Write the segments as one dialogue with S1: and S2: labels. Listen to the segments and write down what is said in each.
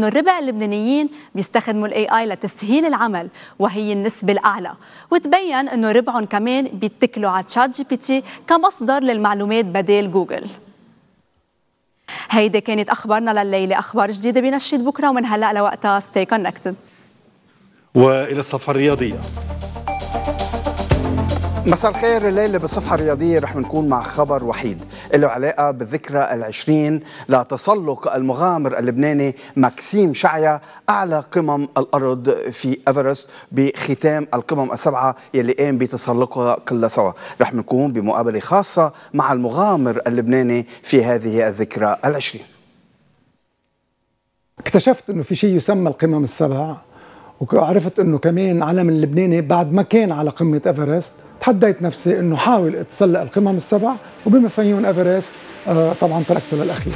S1: أنه الربع اللبنانيين بيستخدموا AI لتسهيل العمل وهي النسبة الأعلى، وتبين أنه ربعهم كمان بيتكلوا على ChatGPT كمصدر للمعلومات بدل جوجل. هيدي كانت أخبارنا لليلة. أخبار جديدة بنشرة بكرة، ومن هلأ لوقتها stay connected.
S2: وإلى الصفحة الرياضية.
S3: مساء الخير. الليلة بالصفحة الرياضية رح نكون مع خبر وحيد له علاقة بالذكرى ال20 لتسلق المغامر اللبناني ماكسيم شعيا أعلى قمم الأرض في إيفرست بختام القمم السبعة يلي قام بتسلقها كلها سوا. رح نكون بمقابلة خاصة مع المغامر اللبناني في هذه الذكرى ال20.
S4: اكتشفت أنه في شيء يسمى القمم السبع، وعرفت أنه كمان علم اللبناني بعد ما كان على قمة إيفرست تحديت نفسي انه حاول اتسلق القمم السبع، وبما فيهم ايفرست طبعا تركته للاخير.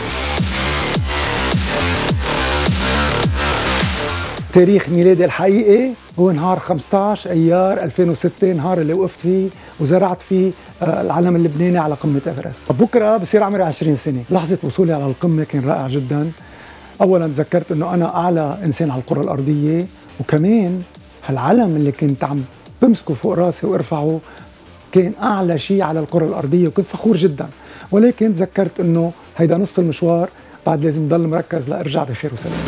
S4: تاريخ ميلادي الحقيقي هو نهار 15 ايار 2006، نهار اللي وقفت فيه وزرعت فيه العلم اللبناني على قمة ايفرست. بكره بصير عمري 20 سنة. لحظة وصولي على القمة كان رائع جدا. اولا تذكرت انه انا اعلى انسان على الكرة الارضية، وكمان هالعلم اللي كنت عم بمسكه فوق راسي وارفعه كان اعلى شيء على الكره الارضيه، وكنت فخور جدا. ولكن تذكرت انه هيدا نص المشوار، بعد لازم ضل مركز لارجع بخير وسلامه.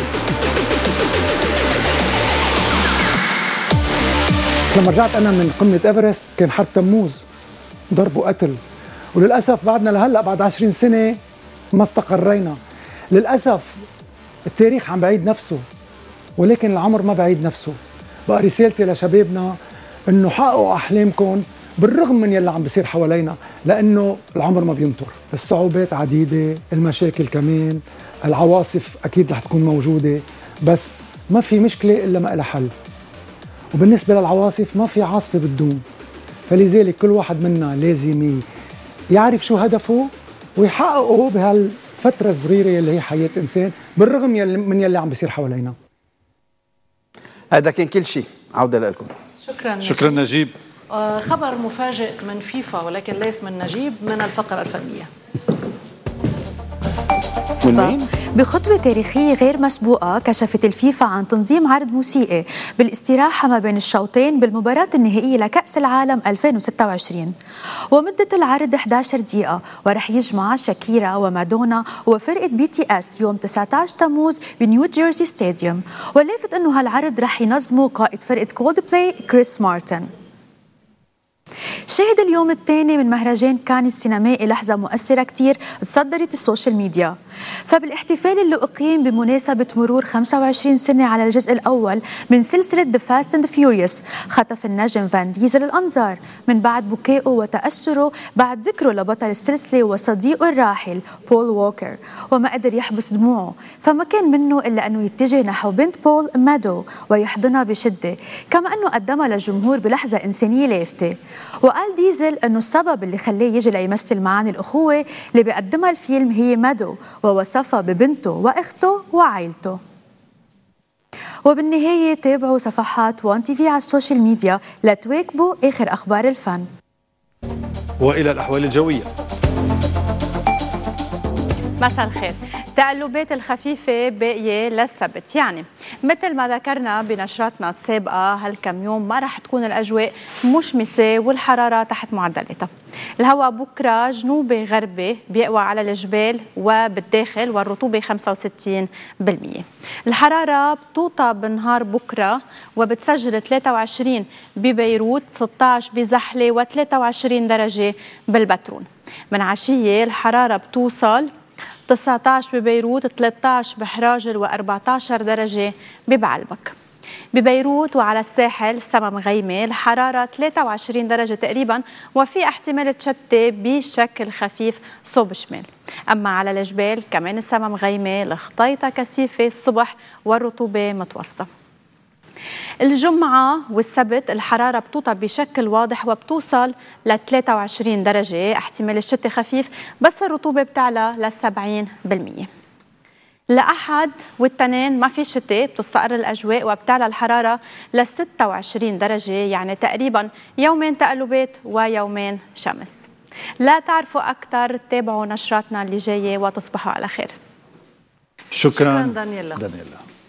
S4: لما رجعت انا من قمه ايفرست كان حرب تموز، ضرب وقتل، وللاسف بعدنا لهلا بعد 20 سنه ما استقرينا. للاسف التاريخ عم بعيد نفسه، ولكن العمر ما بعيد نفسه. بقى رسالتي لشبابنا انه حققوا احلامكم بالرغم من يلي عم بيصير حوالينا، لانه العمر ما بينطر. الصعوبات عديده، المشاكل كمان، العواصف اكيد رح تكون موجوده، بس ما في مشكله الا ما لها حل. وبالنسبه للعواصف ما في عاصفه بتدوم، فلذلك كل واحد منا لازم يعرف شو هدفه ويحققه بهالفتره الصغيره يلي هي حياه انسان، بالرغم من يلي عم بيصير حوالينا.
S3: هذا كان كل شيء. عودة لكم.
S2: شكرا نجيب.
S5: خبر مفاجئ من فيفا، ولكن ليس من نجيب، من الفقرة الفنية.
S3: من مين؟
S1: بخطوة تاريخية غير مسبوقة كشفت الفيفا عن تنظيم عرض موسيقي بالاستراحة ما بين الشوطين بالمباراة النهائية لكأس العالم 2026. ومدة العرض 11 دقيقة، ورح يجمع شاكيرا ومادونا وفرقة BTS يوم 19 تموز بنيو جيرسي ستاديوم. واللافت أنه هالعرض رح ينظمه قائد فرقة كولد بلاي كريس مارتن. شهد اليوم الثاني من مهرجان كان السينمائي لحظة مؤثرة كتير تصدرت السوشيال ميديا. فبالاحتفال اللي أقيم بمناسبة مرور 25 سنة على الجزء الأول من سلسلة The Fast and the Furious، خطف النجم فان ديزل الأنظار من بعد بكائه وتأثره بعد ذكره لبطل السلسلة وصديقه الراحل بول ووكر، وما قدر يحبس دموعه، فما كان منه إلا أنه يتجه نحو بنت بول مادو ويحضنها بشدة، كما أنه قدمها للجمهور بلحظة إنسانية لافتة. وقال ديزل أنه السبب اللي خلاه يجي ليمثل معاني الأخوة اللي بيقدمها الفيلم هي مادو، ووصفها ببنته وأخته وعائلته. وبالنهاية تابعوا صفحات وان تي في على السوشيال ميديا لتواكبوا آخر أخبار الفن.
S2: وإلى الأحوال الجوية.
S6: مساء الخير. التقلبات الخفيفة باقية للسبت، يعني مثل ما ذكرنا بنشراتنا السابقة هالكم يوم ما رح تكون الأجواء مشمسة والحرارة تحت معدلاتها. الهواء بكرة جنوبي غربي بيقوى على الجبال وبالداخل، والرطوبة 65%. الحرارة بتوطى بالنهار بكرة وبتسجل 23 ببيروت، 16 بزحلة و23 درجة بالبترون. من عشية الحرارة بتوصل 19 ببيروت، 13 بحراجل و14 درجة ببعلبك. ببيروت وعلى الساحل السما مغيمة، الحرارة 23 درجة تقريبا، وفي احتمال تشتي بشكل خفيف صوب شمال. أما على الجبال كمان السما مغيمة، الخطيطة كثيفة الصبح والرطوبة متوسطة. الجمعة والسبت الحرارة بتوطى بشكل واضح وبتوصل ل 23 درجة، احتمال الشتاء خفيف بس الرطوبة بتعلى ل 70%. الأحد والتنين ما في شتاء، بتستقر الأجواء وبتعلى الحرارة ل 26 درجة، يعني تقريبا يومين تقلبات ويومين شمس. لا تعرفوا أكثر تابعوا نشراتنا اللي جاية وتصبحوا على خير.
S2: شكرا
S5: دانييلا.